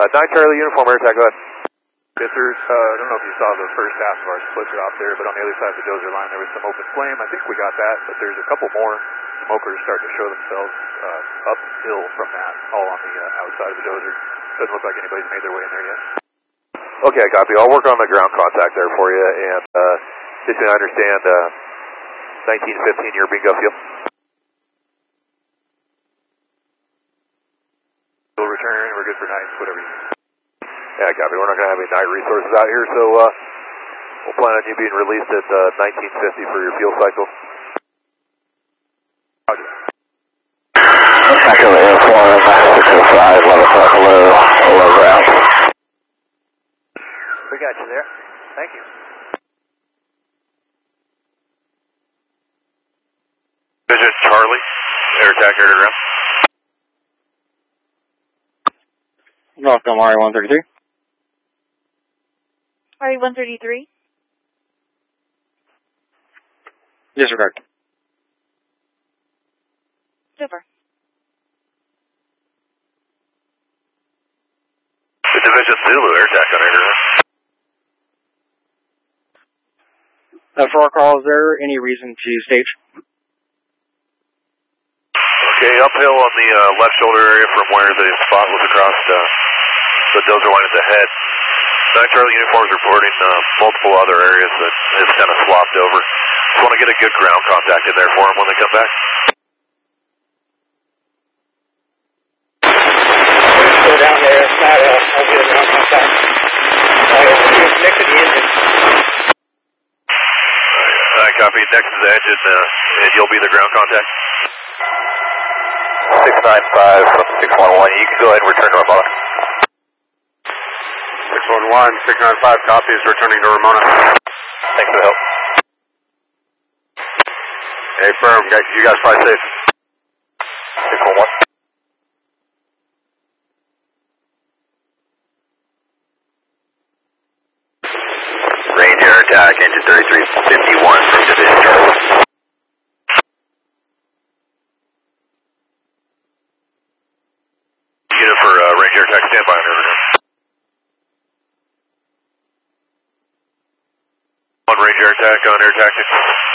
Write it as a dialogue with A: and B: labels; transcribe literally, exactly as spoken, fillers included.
A: Uh, nine Charlie Uniform Air Attack, go ahead. Yes, sir. Uh, I don't know if you saw the first half of our split drop there, but on the other side of the dozer line there was some open flame. I think we got that, but there's a couple more smokers starting to show themselves uh, uphill from that, all on the uh, outside of the dozer. Doesn't look like anybody's made their way in there yet. Okay, copy. I'll work on the ground contact there for you, and uh, just so I understand, uh, nineteen fifteen, your bingo fuel. We'll return, we're good for nights, whatever you need. Yeah, copy. We're not going to have any night resources out here, so uh, we'll plan on you being released at uh, nineteen fifty for your fuel cycle. Roger.
B: Echo Airform, six oh five, eleven o'clock low, low ground.
C: We got you there. Thank you.
A: This is Charlie, air attack, air to ground.
D: Welcome, R A one thirty-three.
E: R A one thirty-three?
D: Disregard.
E: Super.
A: The Division Zulu, air attack on air.
D: Uh, for our call, is there any reason to stage?
A: Okay, uphill on the uh, left shoulder area from where the spot was across uh, the dozer line is ahead. nine Charlie uniforms reporting uh, multiple other areas that has kind of swapped over. Just want to get a good ground contact in there for them when they come back.
C: Go down there. It's not us. I'll get a ground contact. I got to next to the engine.
A: Alright, copy. Next to the engine, uh, and you'll be the ground contact.
B: six nine five from six one one, you can go ahead and return to Ramona.
A: six one one, six nine five copies, returning to Ramona.
B: Thanks for the help.
A: Hey, firm, guys, you guys fly safe.
B: six one one. Range air attack, engine thirty-three fifty-one from Division Charlie.
A: Unit for uh, range air attack, standby on over there. On range air attack, on air tactics.